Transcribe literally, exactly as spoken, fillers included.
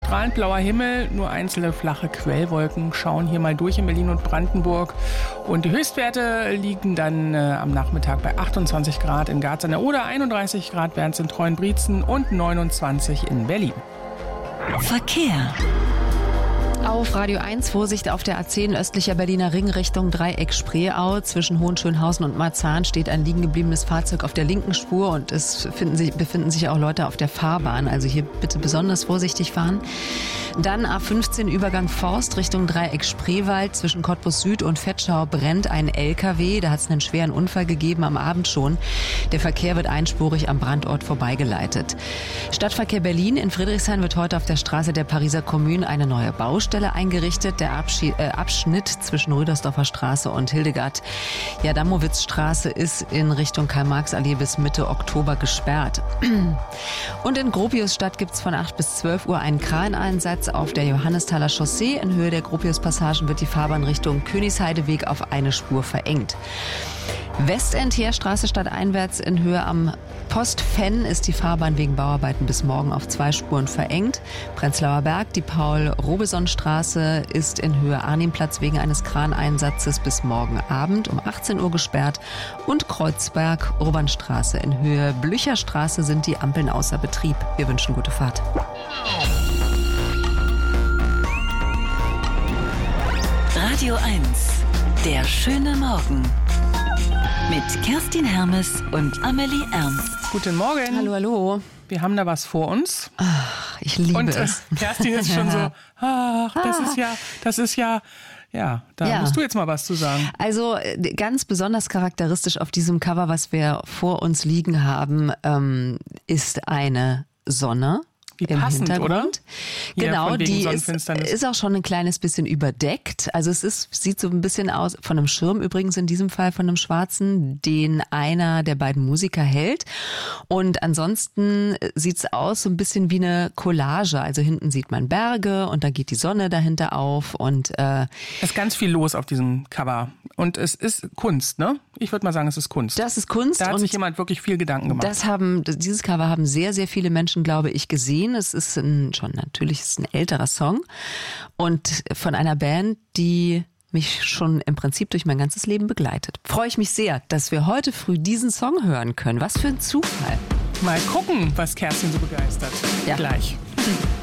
strahlend blauer Himmel, nur einzelne flache Quellwolken schauen hier mal durch in Berlin und Brandenburg. Und die Höchstwerte liegen dann äh, am Nachmittag bei achtundzwanzig Grad in Garz an der Oder, einunddreißig Grad wären es in Treuenbrietzen und neunundzwanzig in Berlin. Verkehr. Auf Radio eins Vorsicht auf der A zehn östlicher Berliner Ring Richtung Dreieck Spreeau. Zwischen Hohenschönhausen und Marzahn steht ein liegen gebliebenes Fahrzeug auf der linken Spur und es finden sich, befinden sich auch Leute auf der Fahrbahn. Also hier bitte besonders vorsichtig fahren. Dann A fünfzehn Übergang Forst Richtung Dreieck Spreewald. Zwischen Cottbus Süd und Vetschau brennt ein L K W. Da hat es einen schweren Unfall gegeben am Abend schon. Der Verkehr wird einspurig am Brandort vorbeigeleitet. Stadtverkehr Berlin. In Friedrichshain wird heute auf der Straße der Pariser Kommune eine neue Baustelle eingerichtet. Der Abschi- äh, Abschnitt zwischen Rüdersdorfer Straße und Hildegard-Jadamowitz-Straße ist in Richtung Karl-Marx-Allee bis Mitte Oktober gesperrt. Und in Gropiusstadt gibt es von acht bis zwölf Uhr einen Kraneinsatz auf der Johannesthaler Chaussee. In Höhe der Gropiuspassagen wird die Fahrbahn Richtung Königsheideweg auf eine Spur verengt. Westend-Heerstraße stadteinwärts in Höhe am Postfenn ist die Fahrbahn wegen Bauarbeiten bis morgen auf zwei Spuren verengt. Prenzlauer Berg, die Paul-Robeson-Straße ist in Höhe Arnimplatz wegen eines Kraneinsatzes bis morgen Abend um achtzehn Uhr gesperrt. Und Kreuzberg-Urbanstraße in Höhe Blücherstraße sind die Ampeln außer Betrieb. Wir wünschen gute Fahrt. Radio eins, der schöne Morgen. Mit Kerstin Hermes und Amelie Ernst. Guten Morgen. Hallo, hallo. Wir haben da was vor uns. Ach, ich liebe und, äh, es. Kerstin ist schon so, ach, das ist ja, das ist ja, ja, da Ja. musst du jetzt mal was zu sagen. Also äh, ganz besonders charakteristisch auf diesem Cover, was wir vor uns liegen haben, ähm, ist eine Sonne. Wie Im passend, Hintergrund. oder? Ja, Genau, von wegen die ist, Sonnenfinsternis. ist auch schon ein kleines bisschen überdeckt. Also es ist, sieht so ein bisschen aus, von einem Schirm übrigens in diesem Fall, von einem schwarzen, den einer der beiden Musiker hält. Und ansonsten sieht's aus so ein bisschen wie eine Collage. Also hinten sieht man Berge und da geht die Sonne dahinter auf. Und äh, Es ist ganz viel los auf diesem Cover. Und es ist Kunst, ne? Ich würde mal sagen, es ist Kunst. das ist Kunst. Da hat und sich jemand wirklich viel Gedanken gemacht. Das haben, dieses Cover haben sehr, sehr viele Menschen, glaube ich, gesehen. Es ist ein, schon natürlich ist ein älterer Song und von einer Band, die mich schon im Prinzip durch mein ganzes Leben begleitet. Freue ich mich sehr, dass wir heute früh diesen Song hören können. Was für ein Zufall. Mal gucken, was Kerstin so begeistert. Ja. Gleich.